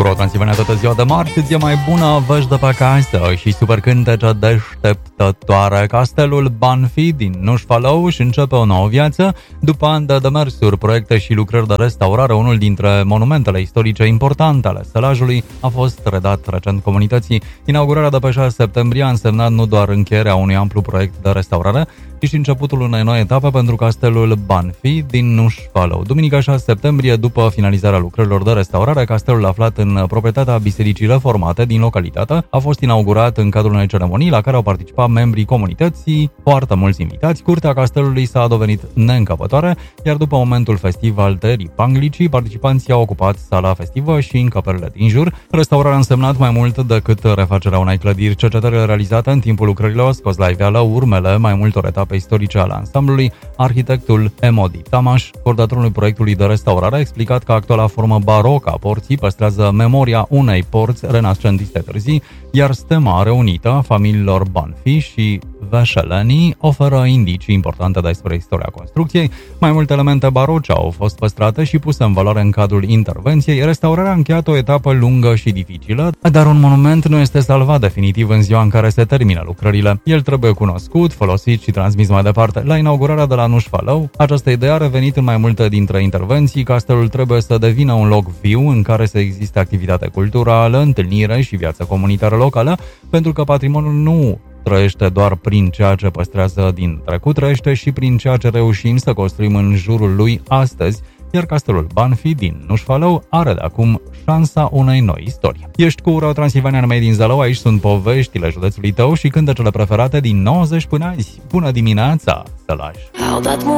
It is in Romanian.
Pro Transilvania toată ziua de marți, zi mai bună, vești de pe acasă și super cântece deșteptătoare. Castelul Banfi din Nușfalău își începe o nouă viață. După ani de demersuri, proiecte și lucrări de restaurare, unul dintre monumentele istorice importante ale stelajului a fost redat recent comunității. Inaugurarea de pe 6 septembrie a însemnat nu doar încheierea unui amplu proiect de restaurare, ci și începutul unei noi etape pentru Castelul Banfi din Nușfalău. Duminica 6 septembrie, după finalizarea lucrărilor de restaurare, castelul aflat în proprietatea Bisericii Reformate din localitate a fost inaugurat în cadrul unei ceremonii la care au participat membrii comunității, foarte mulți invitați. Curtea castelului s-a dovedit neîncăpătoare, iar după momentul festiv al tăierii panglicii, participanții au ocupat sala festivă și încăperile din jur. Restaurarea a însemnat mai mult decât refacerea unei clădiri. Cercetările realizate în timpul lucrărilor scos la iveală urmele mai multor etape istorice ale ansamblului. Arhitectul Emodi Tamaș, coordonatorul proiectului de restaurare, a explicat că actuala formă barocă a porții păstrează memoria unei porți renascentiste târzii, iar stema reunită familiilor Banfi și Veșeleni oferă indicii importante despre istoria construcției. Mai multe elemente baroce au fost păstrate și puse în valoare în cadrul intervenției. Restaurarea a încheiat o etapă lungă și dificilă, dar un monument nu este salvat definitiv în ziua în care se termină lucrările. El trebuie cunoscut, folosit și transmis mai departe. La inaugurarea de la Nușfalău, această idee a revenit în mai multe dintre intervenții. Castelul trebuie să devină un loc viu în care să existe activitate culturală, întâlnire și viață comunitară locală, pentru că patrimoniul nu trăiește doar prin ceea ce păstrează din trecut, trăiește și prin ceea ce reușim să construim în jurul lui astăzi, iar Castelul Banfi din Nușfalău are de acum șansa unei noi istorii. Ești cu Pro Transilvania mei din Zălău, aici sunt poveștile județului tău și cântecele preferate din 90 până azi. Bună dimineața, Sălaj!